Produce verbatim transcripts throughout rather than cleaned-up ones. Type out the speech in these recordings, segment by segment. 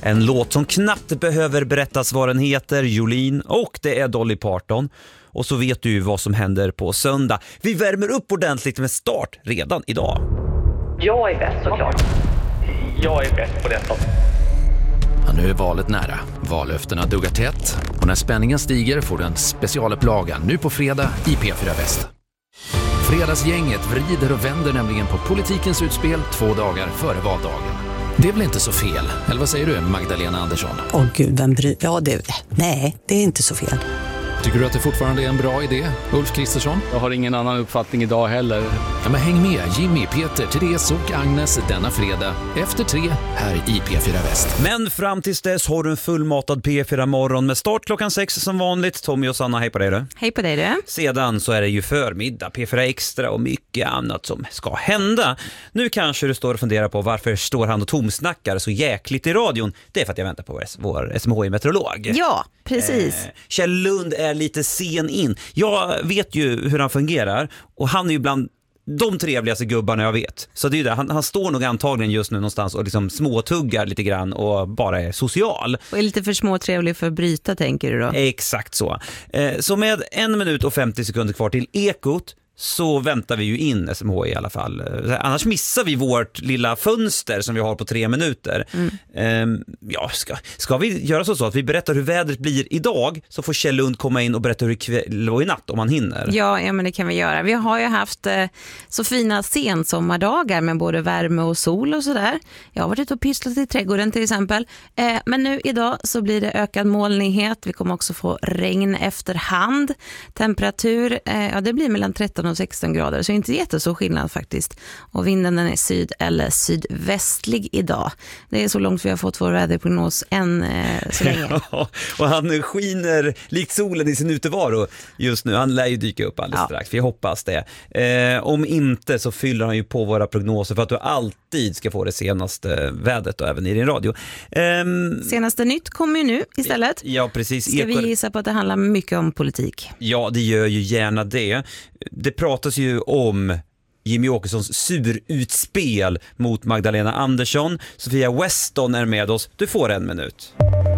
En låt som knappt behöver berättas vad den heter, Jolene, och det är Dolly Parton. Och så vet du ju vad som händer på söndag. Vi värmer upp ordentligt med start redan idag. Jag är bäst såklart. Jag är bäst på detta. Ja, nu är valet nära. Vallöftena duggar tätt. Och när spänningen stiger får den specialupplaga nu på fredag i P fyra Väst. Fredagsgänget vrider och vänder nämligen på politikens utspel två dagar före valdagen. Det är väl inte så fel? Eller vad säger du, Magdalena Andersson? Åh gud, vem bryr... Ja, det... Nej, det är inte så fel. Tycker du att det fortfarande är en bra idé, Ulf Kristersson? Jag har ingen annan uppfattning idag heller. Ja, men häng med Jimmy, Peter, Therese och Agnes denna fredag efter tre här i P fyra Väst. Men fram tills dess har du en fullmatad P fyra morgon med start klockan sex som vanligt. Tommy och Sanna, hej på dig du. Hej på dig du. Sedan så är det ju förmiddag, P fyra Extra och mycket annat som ska hända. Nu kanske du står och funderar på varför står han och tomsnackar så jäkligt i radion. Det är för att jag väntar på vår S M H I-meteorolog. Ja, precis. Eh, Kjell Lund är lite sen in. Jag vet ju hur han fungerar och han är ju bland de trevligaste gubbarna jag vet. Så det är ju det. Han, han står nog antagligen just nu någonstans och liksom småtuggar lite grann och bara är social. Och är lite för småtrevlig för att bryta, tänker du då? Exakt så. Eh, så med en minut och femtio sekunder kvar till Ekot så väntar vi ju in S M H I i alla fall. Annars missar vi vårt lilla fönster som vi har på tre minuter. Mm. Ehm, ja, ska, ska vi göra så, så att vi berättar hur vädret blir idag, så får Kjell Lund komma in och berätta hur kväll och i natt om han hinner. Ja, ja, men det kan vi göra. Vi har ju haft eh, så fina sensommardagar med både värme och sol och sådär. Jag har varit ute och pysslat i trädgården till exempel. Eh, men nu idag så blir det ökad molnighet. Vi kommer också få regn efterhand. Temperatur, eh, ja det blir mellan tretton och sexton grader, så inte jättestor skillnad faktiskt. Och vinden den är syd- eller sydvästlig idag. Det är så långt vi har fått vår väderprognos än eh, så länge. Ja, och han skiner likt solen i sin utevaro just nu. Han lär ju dyka upp alldeles ja. strax. Vi hoppas det. Eh, om inte så fyller han ju på våra prognoser för att du alltid ska få det senaste vädret och även i din radio. Eh, Senaste nytt kommer ju nu istället. Ja, precis. Ska vi gissa på att det handlar mycket om politik? Ja, det gör ju gärna det. Det pratas ju om Jimmy Åkessons surutspel mot Magdalena Andersson. Sofia Weston är med oss. Du får en minut.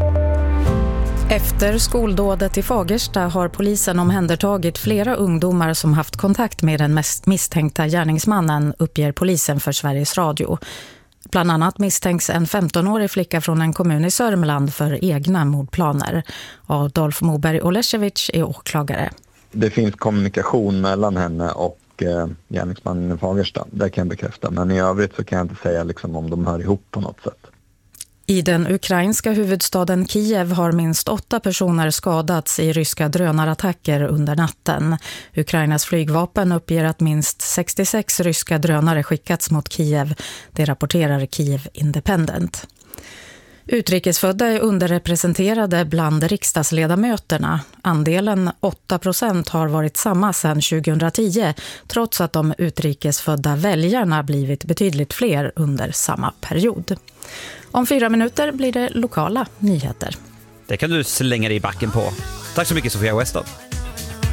Efter skoldådet i Fagersta har polisen omhändertagit flera ungdomar som haft kontakt med den mest misstänkta gärningsmannen, uppger polisen för Sveriges Radio. Bland annat misstänks en femtonårig flicka från en kommun i Sörmland för egna mordplaner. Adolf Moberg Oleszewicz är åklagare. Det finns kommunikation mellan henne och eh, gärningsmannen i Fagersta, det kan jag bekräfta. Men i övrigt så kan jag inte säga liksom, om de hör ihop på något sätt. I den ukrainska huvudstaden Kiev har minst åtta personer skadats i ryska drönarattacker under natten. Ukrainas flygvapen uppger att minst sextiosex ryska drönare skickats mot Kiev. Det rapporterar Kiev Independent. Utrikesfödda är underrepresenterade bland riksdagsledamöterna. Andelen åtta procent har varit samma sedan tjugohundratio, trots att de utrikesfödda väljarna blivit betydligt fler under samma period. Om fyra minuter blir det lokala nyheter. Det kan du slänga dig i backen på. Tack så mycket, Sofia Weston.